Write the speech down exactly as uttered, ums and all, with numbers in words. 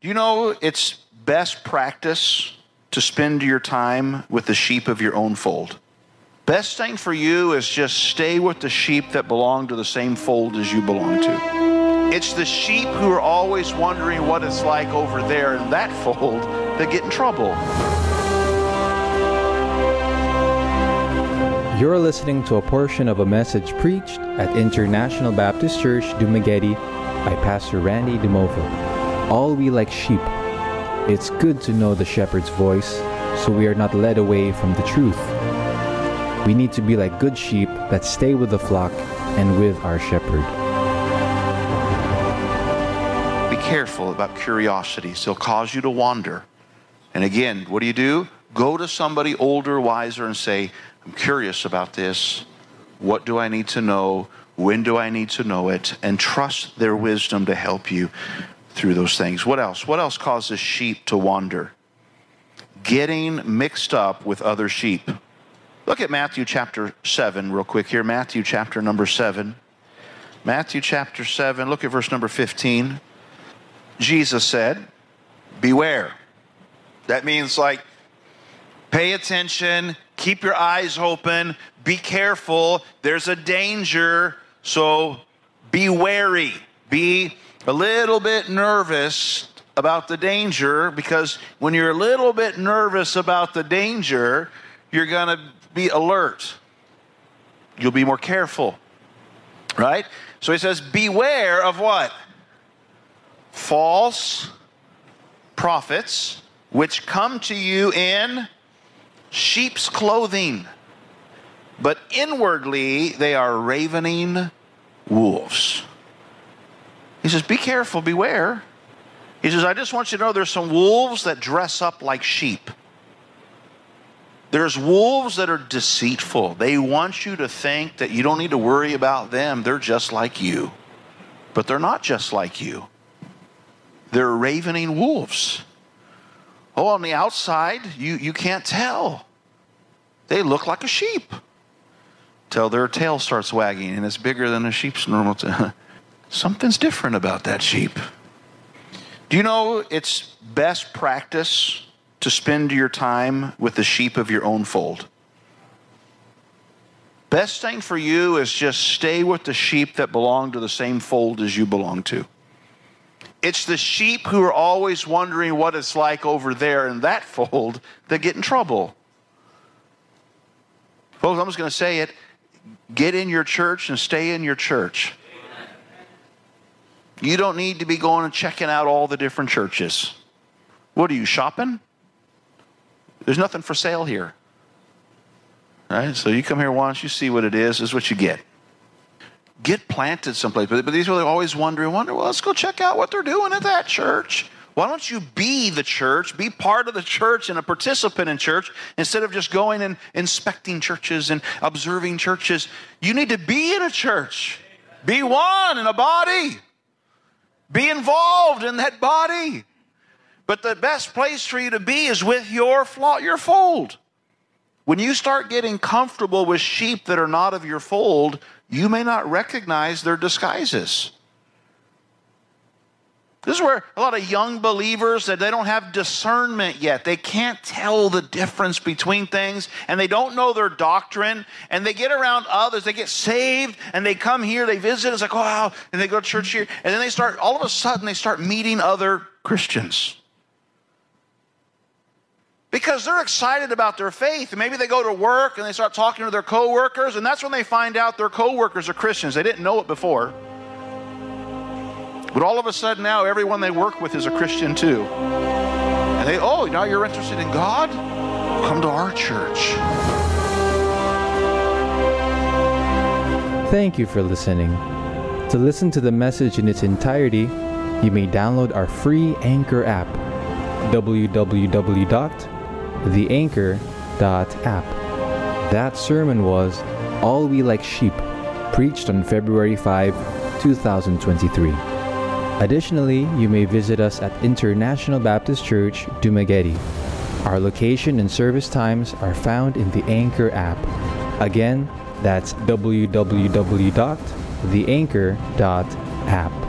Do you know it's best practice to spend your time with the sheep of your own fold? Best thing for you is just stay with the sheep that belong to the same fold as you belong to. It's the sheep who are always wondering what it's like over there in that fold that get in trouble. You're listening to a portion of a message preached at International Baptist Church, Dumaguete by Pastor Randy DeMova. All we like sheep. It's good to know the shepherd's voice so we are not led away from the truth. We need to be like good sheep that stay with the flock and with our shepherd. Be careful about curiosities. They'll cause you to wander. And again, what do you do? Go to somebody older, wiser, and say, I'm curious about this. What do I need to know? When do I need to know it? And trust their wisdom to help you through those things. What else? What else causes sheep to wander? Getting mixed up with other sheep. Look at Matthew chapter seven real quick here. Matthew chapter number seven. Matthew chapter seven, look at verse number fifteen. Jesus said, beware. That means like, pay attention, keep your eyes open, be careful, there's a danger, so be wary. Be a little bit nervous about the danger, because when you're a little bit nervous about the danger, you're going to be alert. You'll be more careful, right? So he says, beware of what? False prophets, which come to you in sheep's clothing, but inwardly they are ravening wolves. He says, be careful, beware. He says, I just want you to know there's some wolves that dress up like sheep. There's wolves that are deceitful. They want you to think that you don't need to worry about them. They're just like you. But they're not just like you. They're ravening wolves. Oh, on the outside, you, you can't tell. They look like a sheep till their tail starts wagging and it's bigger than a sheep's normal tail. Something's different about that sheep. Do you know it's best practice to spend your time with the sheep of your own fold? Best thing for you is just stay with the sheep that belong to the same fold as you belong to. It's the sheep who are always wondering what it's like over there in that fold that get in trouble. Folks, I'm just going to say it. Get in your church and stay in your church. You don't need to be going and checking out all the different churches. What are you, shopping? There's nothing for sale here. All right? So you come here once, you see what it is, this is what you get. Get planted someplace. But, but these people are always wondering, wonder, well, let's go check out what they're doing at that church. Why don't you be the church, be part of the church and a participant in church instead of just going and inspecting churches and observing churches? You need to be in a church. Be one in a body. Be involved in that body. But the best place for you to be is with your flock, your fold. When you start getting comfortable with sheep that are not of your fold, you may not recognize their disguises. This is where a lot of young believers, that they don't have discernment yet. They can't tell the difference between things, and they don't know their doctrine, and they get around others. They get saved, and they come here, they visit, it's like, wow, and they go to church here, and then they start, all of a sudden, they start meeting other Christians. Because they're excited about their faith, and maybe they go to work, and they start talking to their coworkers, and that's when they find out their coworkers are Christians. They didn't know it before. But all of a sudden now, everyone they work with is a Christian too. And they, oh, now you're interested in God? Come to our church. Thank you for listening. To listen to the message in its entirety, you may download our free Anchor app, w w w dot the anchor dot app. That sermon was All We Like Sheep, preached on February fifth, twenty twenty-three. Additionally, you may visit us at International Baptist Church, Dumaguete. Our location and service times are found in the Anchor app. Again, that's w w w dot the anchor dot app.